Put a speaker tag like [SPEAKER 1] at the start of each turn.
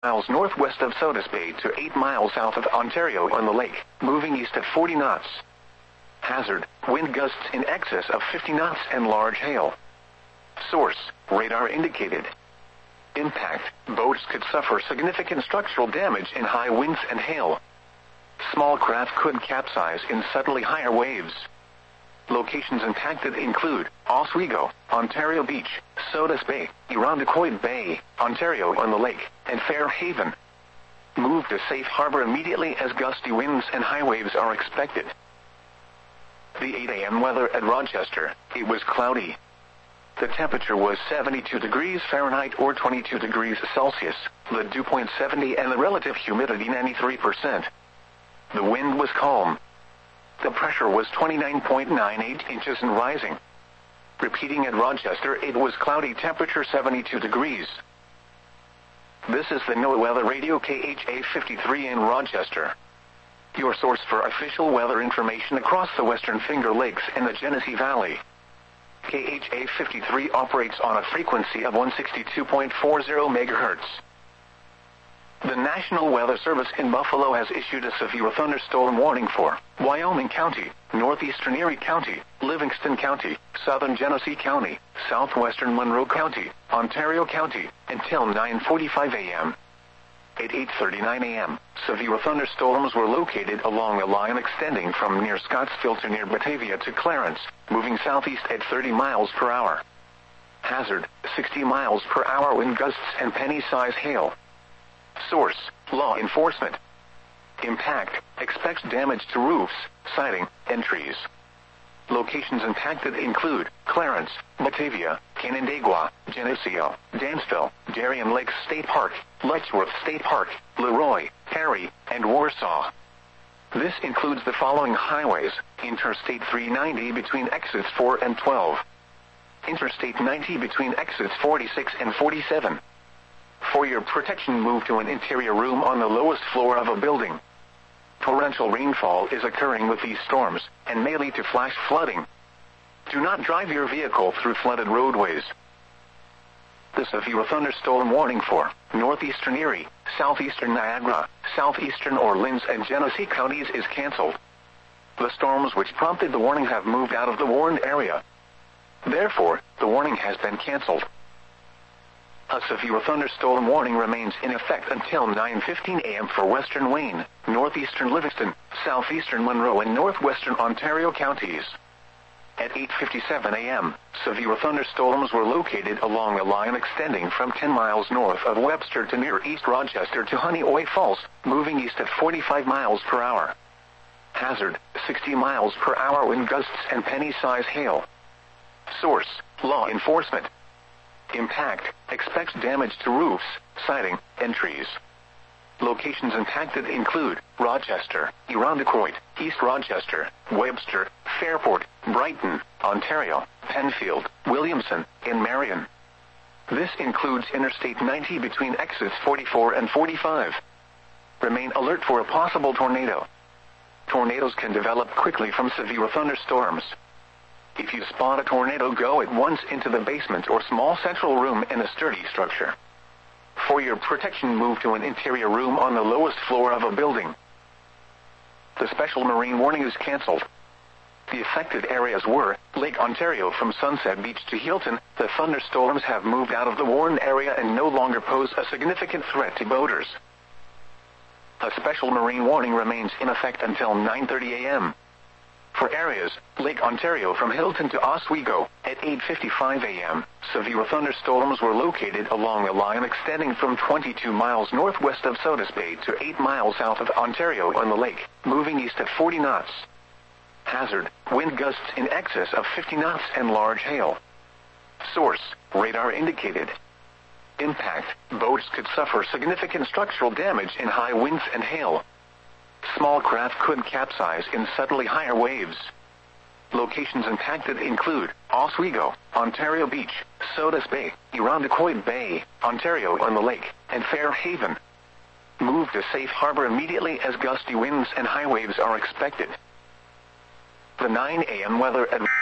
[SPEAKER 1] miles northwest of Sodus Bay to 8 miles south of Ontario on the lake, moving east at 40 knots. Hazard, wind gusts in excess of 50 knots and large hail. Source, radar indicated. Impact, boats could suffer significant structural damage in high winds and hail. Small craft could capsize in suddenly higher waves. Locations impacted include Oswego, Ontario Beach, Sodus Bay, Irondequoit Bay, Ontario on the lake, and Fairhaven. Move to safe harbor immediately as gusty winds and high waves are expected. The 8 a.m. weather at Rochester, it was cloudy. The temperature was 72 degrees Fahrenheit or 22 degrees Celsius, the dew point 70 and the relative humidity 93%. The wind was calm. The pressure was 29.98 inches and rising. Repeating at Rochester, it was cloudy, temperature 72 degrees. This is the NOAA Weather Radio KHA 53 in Rochester. Your source for official weather information across the Western Finger Lakes and the Genesee Valley. KHA 53 operates on a frequency of 162.40 MHz. The National Weather Service in Buffalo has issued a severe thunderstorm warning for Wyoming County, northeastern Erie County, Livingston County, southern Genesee County, southwestern Monroe County, Ontario County, until 9:45 a.m. At 8:39 a.m., severe thunderstorms were located along a line extending from near Scottsville to near Batavia to Clarence, moving southeast at 30 miles per hour. Hazard, 60 miles per hour wind gusts and penny-size hail. Source, law enforcement. Impact, expects damage to roofs, siding, and trees. Locations impacted include Clarence, Batavia, Canandaigua, Geneseo, Dansville, Darien Lakes State Park, Letchworth State Park, Leroy, Perry, and Warsaw. This includes the following highways: Interstate 390 between exits 4 and 12. Interstate 90 between exits 46 and 47. For your protection, move to an interior room on the lowest floor of a building. Torrential rainfall is occurring with these storms, and may lead to flash flooding. Do not drive your vehicle through flooded roadways. The severe thunderstorm warning for northeastern Erie, southeastern Niagara, southeastern Orleans, and Genesee counties is canceled. The storms which prompted the warning have moved out of the warned area. Therefore, the warning has been canceled. A severe thunderstorm warning remains in effect until 9:15 a.m. for western Wayne, northeastern Livingston, southeastern Monroe, and northwestern Ontario counties. At 8:57 a.m., severe thunderstorms were located along a line extending from 10 miles north of Webster to near East Rochester to Honeoye Falls, moving east at 45 miles per hour. Hazard, 60 miles per hour wind gusts and penny-size hail. Source, law enforcement. Impact, expects damage to roofs, siding, and trees. Locations impacted include Rochester, Irondequoit, East Rochester, Webster, Fairport, Brighton, Ontario, Penfield, Williamson, and Marion. This includes Interstate 90 between exits 44 and 45. Remain alert for a possible tornado. Tornadoes can develop quickly from severe thunderstorms. If you spot a tornado, go at once into the basement or small central room in a sturdy structure. For your protection, move to an interior room on the lowest floor of a building. The special marine warning is canceled. The affected areas were Lake Ontario from Sunset Beach to Hilton. The thunderstorms have moved out of the warned area and no longer pose a significant threat to boaters. A special marine warning remains in effect until 9:30 a.m. For areas, Lake Ontario from Hilton to Oswego, at 8:55 a.m., severe thunderstorms were located along a line extending from 22 miles northwest of Sodus Bay to 8 miles south of Ontario on the lake, moving east at 40 knots. Hazard, wind gusts in excess of 50 knots and large hail. Source, radar indicated. Impact, boats could suffer significant structural damage in high winds and hail. Small craft could capsize in suddenly higher waves. Locations impacted include Oswego, Ontario Beach, Sodus Bay, Irondequoit Bay, Ontario on the lake, and Fairhaven. Move to safe harbor immediately as gusty winds and high waves are expected. The 9 a.m. weather at